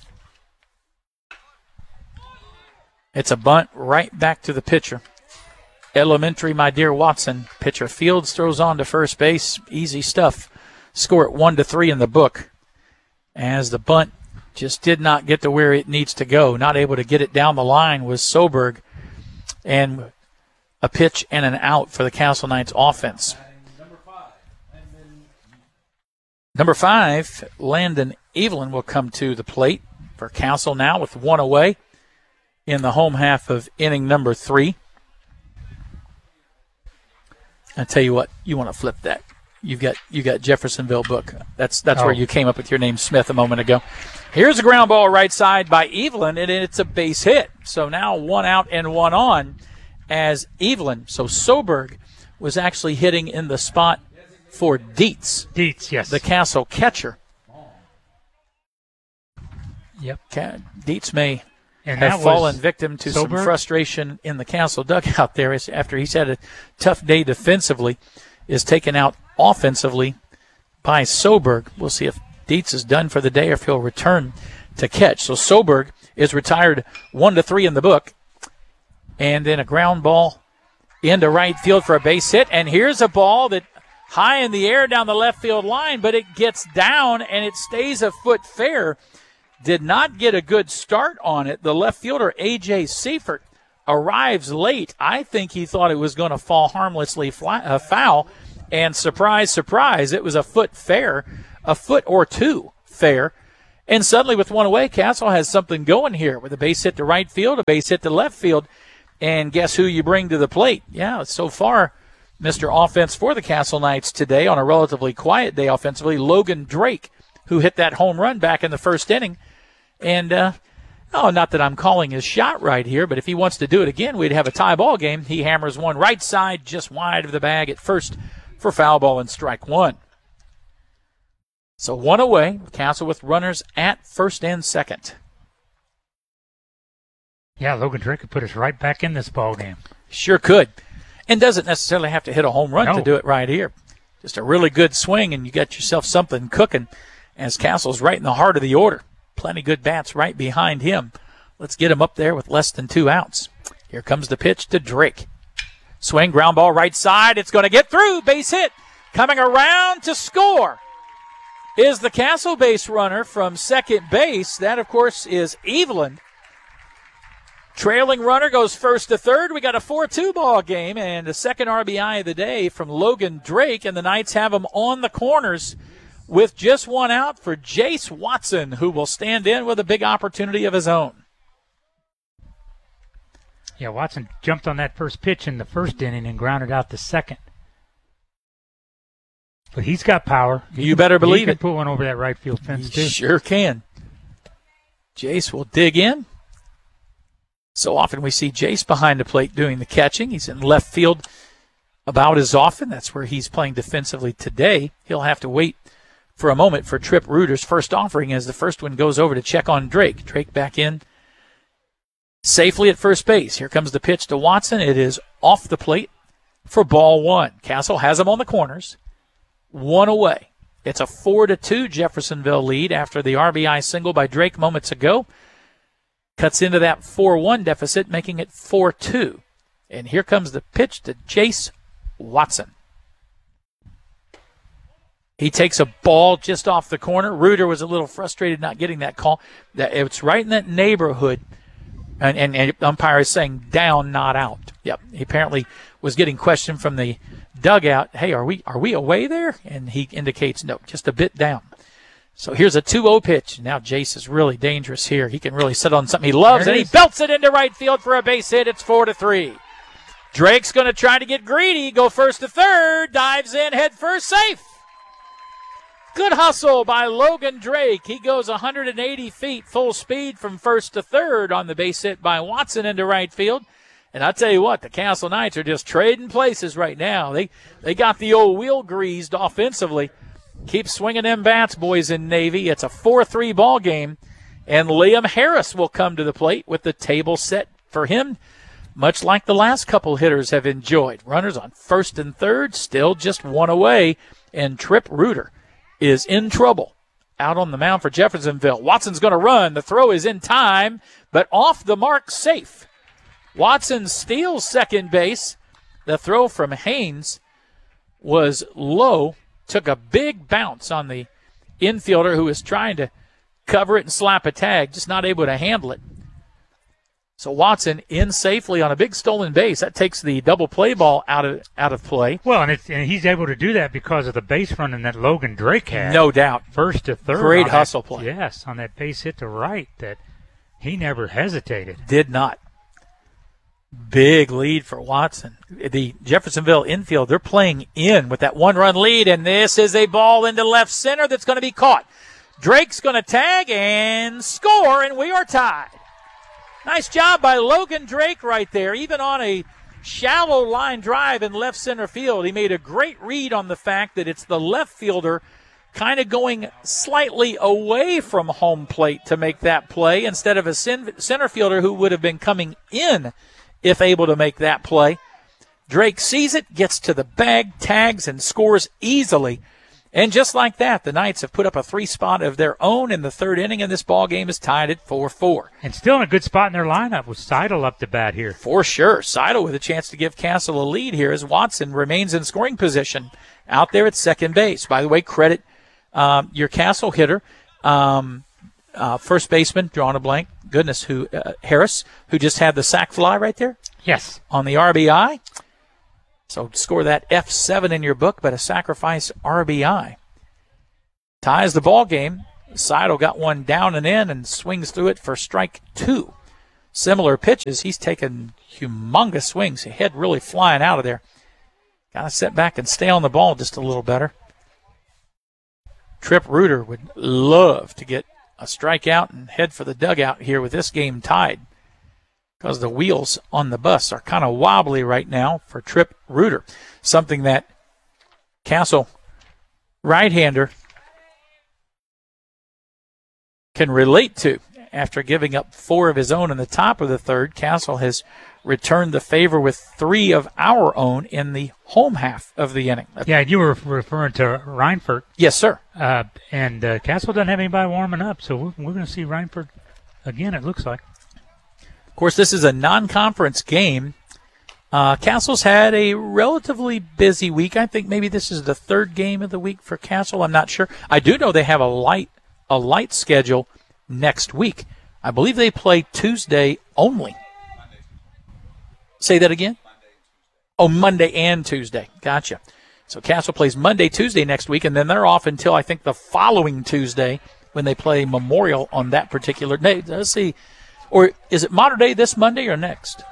It's a bunt right back to the pitcher. Elementary, my dear Watson. Pitcher fields, throws on to first base. Easy stuff. Score it 1-3 in the book. As the bunt just did not get to where it needs to go. Not able to get it down the line was Soberg. And a pitch and an out for the Castle Knights offense. Number 5, Landon Evelyn will come to the plate for Castle now with 1 away in the home half of inning number 3. I tell you what, you want to flip that. You got Jeffersonville book. That's where you came up with your name, Smith, a moment ago. Here's a ground ball right side by Evelyn, and it's a base hit. So now 1 out and 1 on as Evelyn. So Soberg was actually hitting in the spot for Dietz. Dietz, yes. The Castle catcher. Yep. Dietz may and have fallen victim to some frustration in the Castle dugout there after he's had a tough day defensively, is taken out offensively by Soberg. We'll see if Dietz is done for the day or if he'll return to catch. So Soberg is retired 1-3 in the book. And then a ground ball into right field for a base hit. And here's a ball that high in the air down the left field line, but it gets down and it stays a foot fair. Did not get a good start on it. The left fielder, A.J. Seifert, arrives late. I think he thought it was going to fall harmlessly foul. And surprise, surprise, it was a foot fair a foot or two fair. And suddenly with one away, Castle has something going here with a base hit to right field, a base hit to left field. And guess who you bring to the plate? Yeah, so far, Mr. Offense for the Castle Knights today on a relatively quiet day offensively, Logan Drake, who hit that home run back in the first inning. And, not that I'm calling his shot right here, but if he wants to do it again, we'd have a tie ball game. He hammers one right side just wide of the bag at first for foul ball and strike one. So one away, Castle with runners at first and second. Yeah, Logan Drake could put us right back in this ball game. Sure could. And doesn't necessarily have to hit a home run to do it right here. Just a really good swing, and you got yourself something cooking as Castle's right in the heart of the order. Plenty good bats right behind him. Let's get him up there with less than 2 outs. Here comes the pitch to Drake. Swing, ground ball right side. It's going to get through. Base hit. Coming around to score is the Castle base runner from second base. That, of course, is Evelyn. Trailing runner goes first to third. We got a 4-2 ball game and the second RBI of the day from Logan Drake, and the Knights have him on the corners with just 1 out for Jace Watson, who will stand in with a big opportunity of his own. Yeah, Watson jumped on that first pitch in the first inning and grounded out the second. But he's got power. You better believe it. He can put one over that right field fence, too. Sure can. Jace will dig in. So often we see Jace behind the plate doing the catching. He's in left field about as often. That's where he's playing defensively today. He'll have to wait for a moment for Tripp Reuter's first offering as the first one goes over to check on Drake. Drake back in safely at first base. Here comes the pitch to Watson. It is off the plate for ball one. Castle has him on the corners. 1 away. It's a 4-2 Jeffersonville lead after the RBI single by Drake moments ago. Cuts into that 4-1 deficit, making it 4-2. And here comes the pitch to Jace Watson. He takes a ball just off the corner. Reuter was a little frustrated not getting that call. It's right in that neighborhood. And umpire is saying down, not out. Yep. He apparently was getting questioned from the dugout. Hey, are we away there? And he indicates no, just a bit down. So here's a 2-0 pitch. Now Jace is really dangerous here. He can really sit on something he loves, and he belts it into right field for a base hit. It's 4-3. Drake's going to try to get greedy, go first to third, dives in, head first, safe. Good hustle by Logan Drake. He goes 180 feet full speed from first to third on the base hit by Watson into right field. And I tell you what, the Castle Knights are just trading places right now. They got the old wheel greased offensively. Keep swinging them bats, boys in Navy. It's a 4-3 ball game, and Liam Harris will come to the plate with the table set for him, much like the last couple hitters have enjoyed. Runners on first and third, still just 1 away, and Tripp Reuter is in trouble out on the mound for Jeffersonville. Watson's going to run. The throw is in time, but off the mark, safe. Watson steals second base. The throw from Haynes was low. Took a big bounce on the infielder who was trying to cover it and slap a tag, just not able to handle it. So Watson in safely on a big stolen base. That takes the double play ball out of play. Well, and he's able to do that because of the base running that Logan Drake had. No doubt. First to third. Great hustle play. Yes, on that base hit to right that he never hesitated. Did not. Big lead for Watson. The Jeffersonville infield, they're playing in with that 1-run lead, and this is a ball into left center that's going to be caught. Drake's going to tag and score, and we are tied. Nice job by Logan Drake right there. Even on a shallow line drive in left center field, he made a great read on the fact that it's the left fielder kind of going slightly away from home plate to make that play instead of a center fielder who would have been coming in if able to make that play. Drake sees it, gets to the bag, tags, and scores easily. And just like that, the Knights have put up a 3-spot of their own in the third inning, and this ball game is tied at 4-4. And still in a good spot in their lineup with Seidel up to bat here. For sure. Seidel with a chance to give Castle a lead here as Watson remains in scoring position out there at second base. By the way, credit your Castle hitter, first baseman, drawing a blank, Harris, who just had the sac fly right there. Yes. On the RBI. So score that F7 in your book, but a sacrifice RBI. ties the ball game. Seidel got one down and in and swings through it for strike 2. Similar pitches. He's taken humongous swings. His head really flying out of there. Got to sit back and stay on the ball just a little better. Trip Reuter would love to get a strikeout and head for the dugout here with this game tied, because the wheels on the bus are kind of wobbly right now for Trip Reuter, something that Castle right-hander can relate to. After giving up 4 of his own in the top of the third, Castle has returned the favor with 3 of our own in the home half of the inning. Yeah, you were referring to Reinfurt. Yes, sir. And Castle doesn't have anybody warming up, so we're going to see Reinfurt again, it looks like. Of course, this is a non-conference game. Castle's had a relatively busy week. I think maybe this is the 3rd game of the week for Castle. I'm not sure. I do know they have a light schedule next week. I believe they play Tuesday only. Say that again? Oh, Monday and Tuesday. Gotcha. So Castle plays Monday, Tuesday next week, and then they're off until I think the following Tuesday when they play Memorial on that particular day. Let's see. Or is it Mater Day this Monday or next?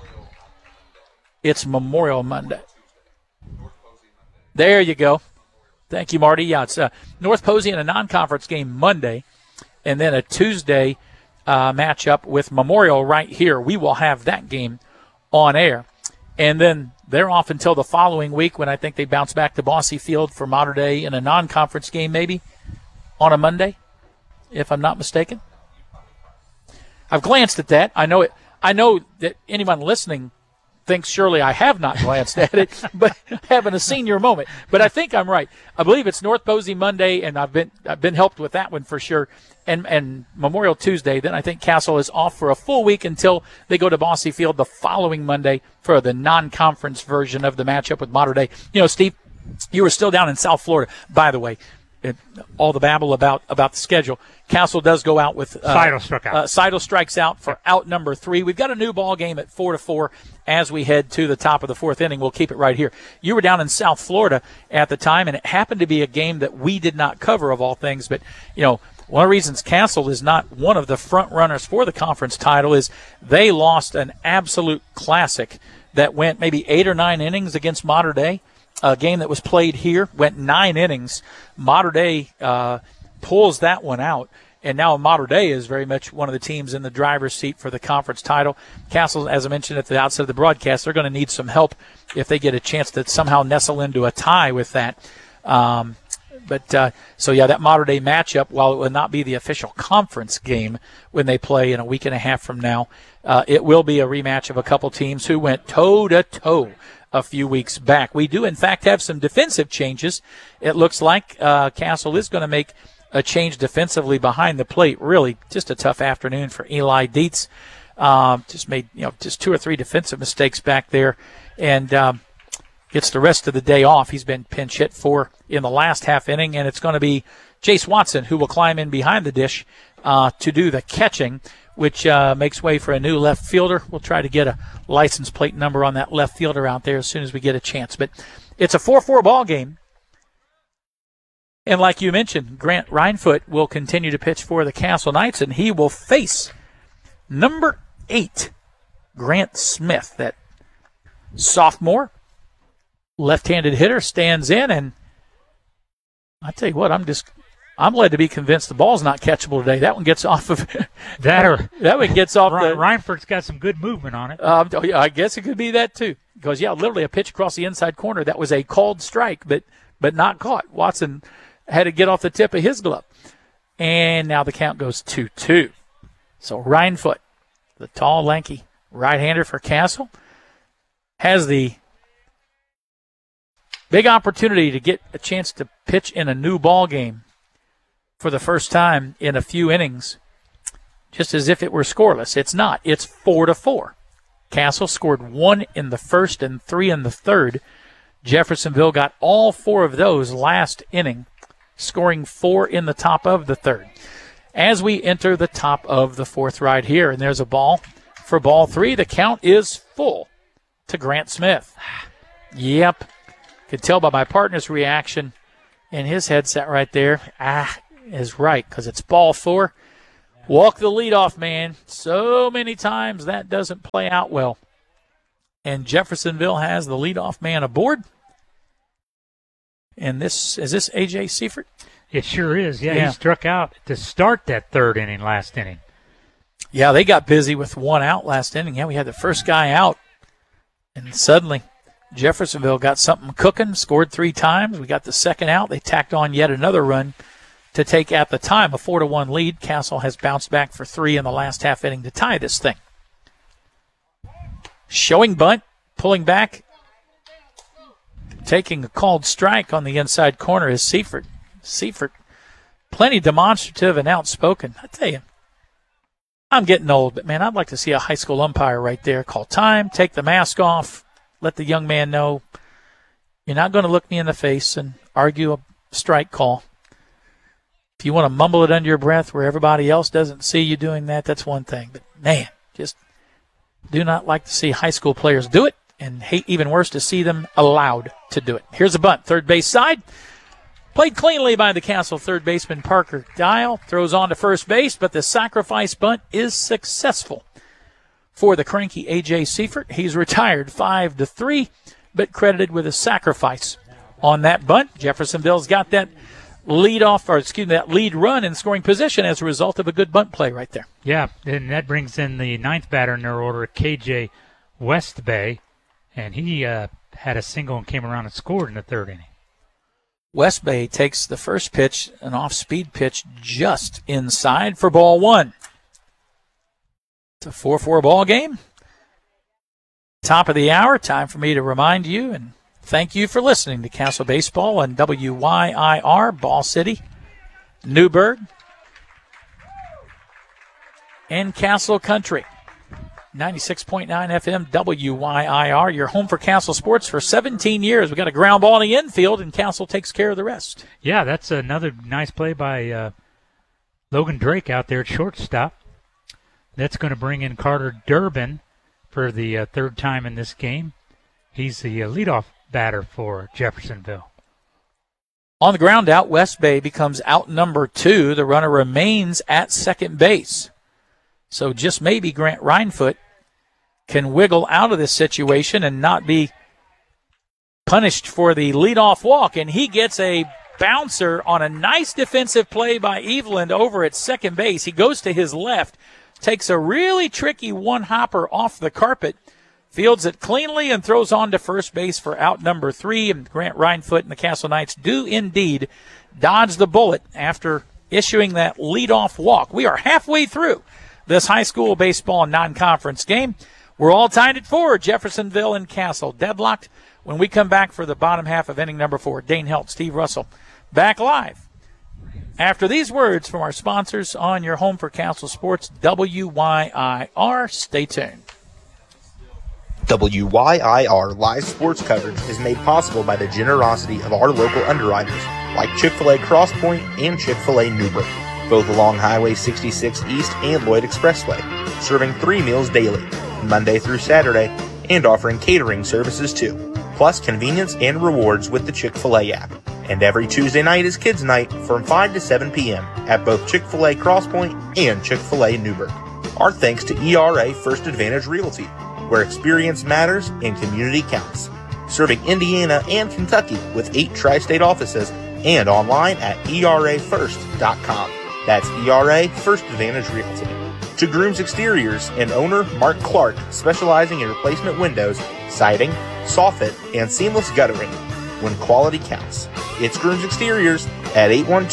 It's Memorial Monday. There you go. Thank you, Marty. Yeah, it's North Posey in a non-conference game Monday, and then a Tuesday matchup with Memorial right here. We will have that game on air. And then they're off until the following week when I think they bounce back to Bosse Field for Mater Day in a non-conference game maybe on a Monday, if I'm not mistaken. I've glanced at that. I know that anyone listening thinks surely I have not glanced at it, but having a senior moment. But I think I'm right. I believe it's North Posey Monday, and I've been helped with that one for sure. And Memorial Tuesday. Then I think Castle is off for a full week until they go to Bosse Field the following Monday for the non-conference version of the matchup with Mater Day. You know, Steve, you were still down in South Florida, by the way. All the babble about the schedule. Castle does go out with Seidel struck out. Seidel strikes out for out number 3. We've got a new ball game at 4-4 as we head to the top of the 4th inning. We'll keep it right here. You were down in South Florida at the time, and it happened to be a game that we did not cover of all things. But you know, one of the reasons Castle is not one of the front runners for the conference title is they lost an absolute classic that went maybe 8 or 9 innings against Mater Day. A game that was played here, went 9 innings. Mater Day pulls that one out, and now Mater Day is very much one of the teams in the driver's seat for the conference title. Castle, as I mentioned at the outset of the broadcast, they're going to need some help if they get a chance to somehow nestle into a tie with that. So that Mater Day matchup, while it will not be the official conference game when they play in a week and a half from now, it will be a rematch of a couple teams who went toe-to-toe a few weeks back. We do, in fact, have some defensive changes. It looks like Castle is going to make a change defensively behind the plate. Really, just a tough afternoon for Eli Dietz. Just made just 2 or 3 defensive mistakes back there, and gets the rest of the day off. He's been pinch hit for in the last half inning, and it's going to be Jace Watson who will climb in behind the dish to do the catching, which makes way for a new left fielder. We'll try to get a license plate number on that left fielder out there as soon as we get a chance. But it's a 4-4 ball game. And like you mentioned, Grant Reinfoot will continue to pitch for the Castle Knights, and he will face number 8, Grant Smith. That sophomore left-handed hitter stands in, and I tell you what, I'm led to be convinced the ball's not catchable today. That one gets off of that one gets off Reinford's got some good movement on it. I guess it could be that too. Because literally a pitch across the inside corner that was a called strike, but not caught. Watson had to get off the tip of his glove. And now the count goes 2-2. So Reinfoot, the tall, lanky right-hander for Castle, has the big opportunity to get a chance to pitch in a new ball game for the first time in a few innings, just as if it were scoreless. It's not. It's 4-4. Castle scored 1 in the first and 3 in the third. Jeffersonville got all 4 of those last inning, scoring 4 in the top of the third. As we enter the top of the 4th right here, and there's a ball for ball 3. The count is full to Grant Smith. Yep. Could tell by my partner's reaction in his headset right there, is right, because it's ball 4. Walk the leadoff man. So many times that doesn't play out well. And Jeffersonville has the leadoff man aboard. And is this A.J. Seifert? It sure is. Yeah, he struck out to start that third inning last inning. Yeah, they got busy with 1 out last inning. Yeah, we had the first guy out. And suddenly Jeffersonville got something cooking, scored 3 times. We got the second out. They tacked on yet another run to take at the time a 4-1 lead. Castle has bounced back for 3 in the last half inning to tie this thing. Showing bunt, pulling back, taking a called strike on the inside corner is Seifert. Seifert, plenty demonstrative and outspoken. I tell you, I'm getting old, but man, I'd like to see a high school umpire right there call time, take the mask off, let the young man know you're not going to look me in the face and argue a strike call. If you want to mumble it under your breath where everybody else doesn't see you doing that, that's one thing. But man, just do not like to see high school players do it, and hate even worse to see them allowed to do it. Here's a bunt, third base side. Played cleanly by the Castle third baseman Parker Dial. Throws on to first base, but the sacrifice bunt is successful for the cranky A.J. Seifert. He's retired 5-3, but credited with a sacrifice on that bunt. Jeffersonville's got that that lead run in scoring position as a result of a good bunt play right there. Yeah, and that brings in the 9th batter in their order, KJ Westbay, and he had a single and came around and scored in the 3rd inning. Westbay takes the first pitch, an off-speed pitch just inside for ball 1. It's a 4-4 ball game. Top of the hour, time for me to remind you and thank you for listening to Castle Baseball on WYIR, Ball City, Newburgh, and Castle Country. 96.9 FM WYIR, your home for Castle sports for 17 years. We got a ground ball in the infield, and Castle takes care of the rest. Yeah, that's another nice play by Logan Drake out there at shortstop. That's going to bring in Carter Durbin for the 3rd time in this game. He's the leadoff batter for Jeffersonville. On the ground out, Westbay becomes out number 2. The runner remains at second base. So just maybe Grant Rhinefoot can wiggle out of this situation and not be punished for the leadoff walk. And he gets a bouncer on a nice defensive play by Eveland over at second base. He goes to his left, takes a really tricky one-hopper off the carpet, fields it cleanly, and throws on to first base for out number 3. And Grant Rhinefoot and the Castle Knights do indeed dodge the bullet after issuing that leadoff walk. We are halfway through this high school baseball non-conference game. We're all tied at 4, Jeffersonville and Castle deadlocked. When we come back for the bottom half of inning number 4, Dane Helt, Steve Russell, back live after these words from our sponsors on your home for Castle Sports, WYIR. Stay tuned. WYIR live sports coverage is made possible by the generosity of our local underwriters like Chick-fil-A Cross Point and Chick-fil-A Newburgh, both along Highway 66 East and Lloyd Expressway, serving 3 meals daily, Monday through Saturday, and offering catering services too, plus convenience and rewards with the Chick-fil-A app. And every Tuesday night is Kids Night from 5 to 7 p.m. at both Chick-fil-A Cross Point and Chick-fil-A Newburgh. Our thanks to ERA First Advantage Realty, where experience matters and community counts, serving Indiana and Kentucky with 8 tri-state offices and online at erafirst.com. That's ERA First Advantage Realty. To Grooms Exteriors and owner Mark Clark, specializing in replacement windows, siding, soffit, and seamless guttering. When quality counts. It's Grooms Exteriors at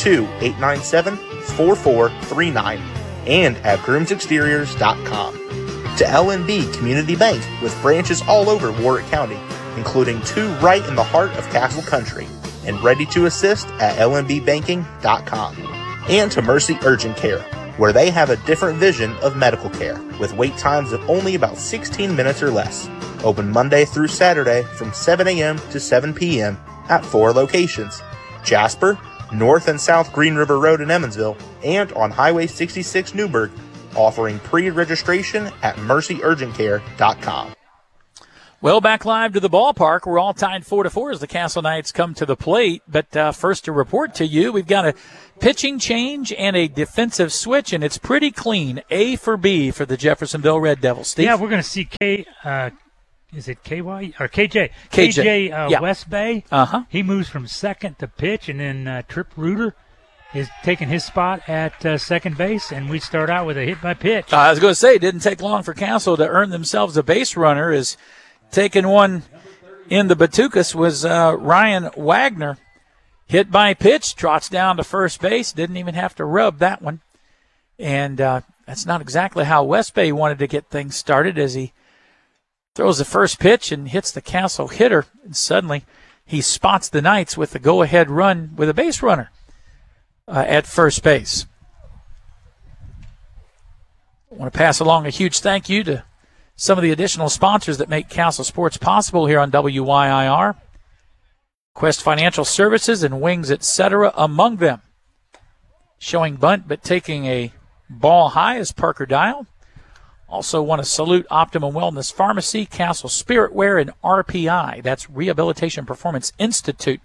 812-897-4439 and at groomsexteriors.com. To LNB Community Bank with branches all over Warwick County, including 2 right in the heart of Castle Country, and ready to assist at lnbbanking.com. And to Mercy Urgent Care, where they have a different vision of medical care, with wait times of only about 16 minutes or less. Open Monday through Saturday from 7 a.m. to 7 p.m. at 4 locations: Jasper, North and South Green River Road in Emmonsville, and on Highway 66 Newburgh, offering pre-registration at mercyurgentcare.com. Well, back live to the ballpark. We're all tied 4-4 as the Castle Knights come to the plate. But first to report to you, we've got a pitching change and a defensive switch, and it's pretty clean. A for B for the Jeffersonville Red Devils. Steve? Yeah, we're going to see is it KY or KJ? Yeah. West Bay. Uh-huh. He moves from second to pitch, and then Trip Reuter is taking his spot at second base, and we start out with a hit by pitch. I was going to say, it didn't take long for Castle to earn themselves a base runner. Is taking one in the Batucas was Ryan Wagner. Hit by pitch, trots down to first base, didn't even have to rub that one. And that's not exactly how West Bay wanted to get things started, as he throws the first pitch and hits the Castle hitter. And suddenly he spots the Knights with the go-ahead run with a base runner at first base. I want to pass along a huge thank you to some of the additional sponsors that make Castle Sports possible here on WYIR. Quest Financial Services and Wings, etc. among them. Showing bunt but taking a ball high is Parker Dial. Also want to salute Optimum Wellness Pharmacy, Castle Spiritware, and RPI. That's Rehabilitation Performance Institute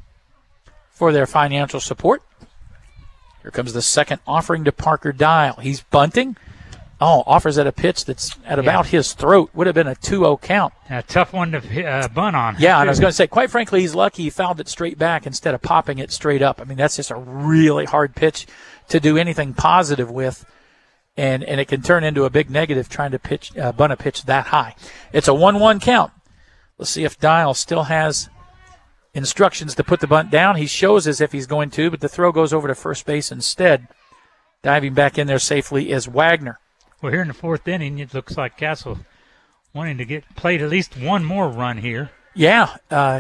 for their financial support. Here comes the second offering to Parker Dial. He's bunting. Offers at a pitch that's at about his throat. Would have been a 2-0 count. A tough one to bunt on. Yeah, and I was going to say, quite frankly, he's lucky he fouled it straight back instead of popping it straight up. I mean, that's just a really hard pitch to do anything positive with, and it can turn into a big negative trying to bunt a pitch that high. It's a 1-1 count. Let's see if Dial still has instructions to put the bunt down. He shows as if he's going to, but the throw goes over to first base instead. Diving back in there safely is Wagner. Well, here in the fourth inning, it looks like Castle wanting to get played at least one more run here. Yeah,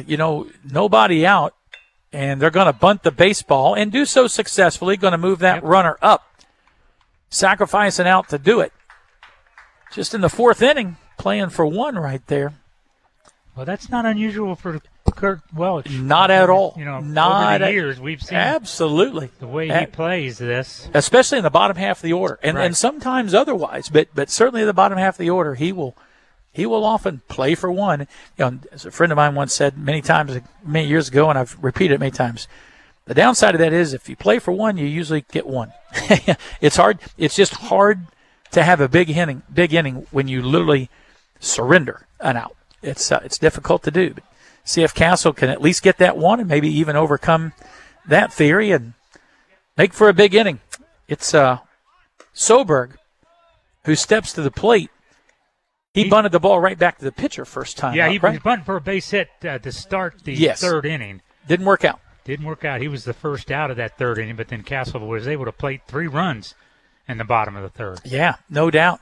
nobody out, and they're going to bunt the baseball and do so successfully, going to move that runner up. Sacrifice an out to do it. Just in the fourth inning, playing for one right there. Well, that's not unusual for Kurt Welch. Not at all. Not over the years we've seen absolutely the way he plays this, especially in the bottom half of the order, and sometimes otherwise, but certainly in the bottom half of the order, he will often play for one. As a friend of mine once said many years ago, and I've repeated it many times, the downside of that is if you play for one, you usually get one. It's hard. It's just hard to have a big inning when you literally surrender an out. It's difficult to do. But see if Castle can at least get that one and maybe even overcome that theory and make for a big inning. It's Soberg who steps to the plate. He bunted the ball right back to the pitcher first time. Yeah, he bunted for a base hit to start the third inning. Didn't work out. He was the first out of that third inning, but then Castle was able to plate 3 runs in the bottom of the third. Yeah, no doubt.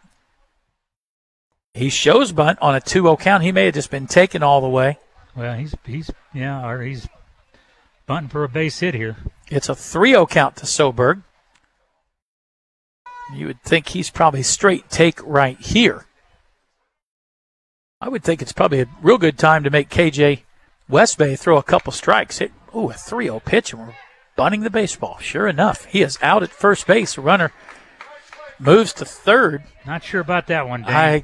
He shows bunt on a 2-0 count. He may have just been taken all the way. Well, he's bunting for a base hit here. It's a 3-0 count to Soberg. You would think he's probably straight take right here. I would think it's probably a real good time to make KJ West Bay throw a couple strikes. A 3-0 pitch, and we're bunting the baseball. Sure enough, he is out at first base. The runner moves to third. Not sure about that one, Dan.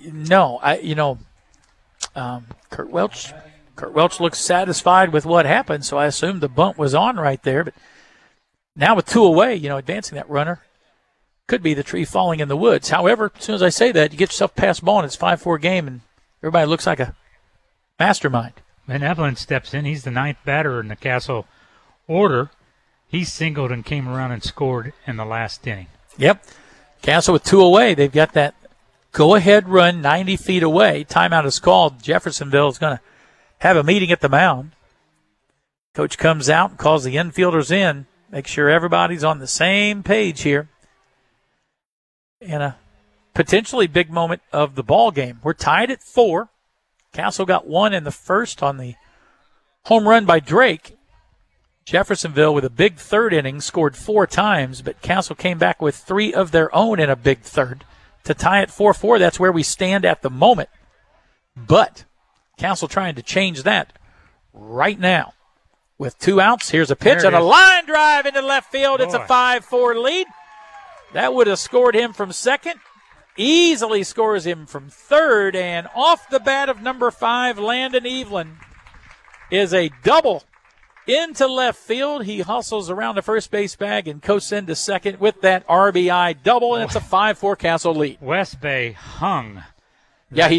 Kurt Welch looks satisfied with what happened, so I assumed the bunt was on right there. But now with 2 away, advancing that runner could be the tree falling in the woods. However, as soon as I say that, you get yourself past ball, and it's 5-4 game, and everybody looks like a mastermind. Van Evelyn steps in. He's the 9th batter in the Castle order. He singled and came around and scored in the last inning. Yep. Castle with 2 away. They've got that go-ahead run 90 feet away. Timeout is called. Jeffersonville is going to have a meeting at the mound. Coach comes out and calls the infielders in. Make sure everybody's on the same page here. In a potentially big moment of the ball game. We're tied at 4. Castle got 1 in the first on the home run by Drake. Jeffersonville with a big third inning scored 4 times, but Castle came back with 3 of their own in a big third to tie it 4-4. That's where we stand at the moment. But Castle trying to change that right now. With 2 outs, here's a pitch and a line drive into left field. It's a 5-4 lead. That would have scored him from second easily scores him from third, and off the bat of number 5, Landon Evelyn, is a double into left field. He hustles around the first base bag and coasts into second with that RBI double, and it's a 5-4 Castle lead. West Bay hung. Yeah, he